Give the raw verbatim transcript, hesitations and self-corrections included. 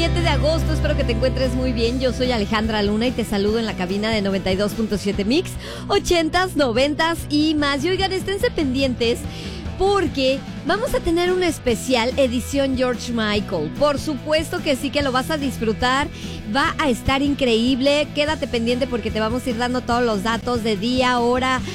siete de agosto, espero que te encuentres muy bien. Yo soy Alejandra Luna y te saludo en la cabina de noventa y dos punto siete Mix, ochentas, noventas y más. Y oigan, esténse pendientes porque vamos a tener una especial edición George Michael. Por supuesto que sí, que lo vas a disfrutar. Va a estar increíble. Quédate pendiente porque te vamos a ir dando todos los datos de día, hora,